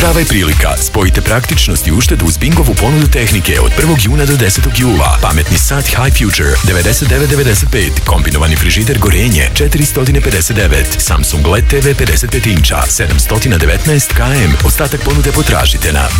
Prava je prilika. Spojite praktičnost i uštedu uz Bingovu ponudu tehnike od 1. juna do 10. jula. Pametni sat High Future 99,95. Kombinovani frižider Gorenje 459. Samsung LED TV 55 inča 719 km. Ostatak ponude potražite na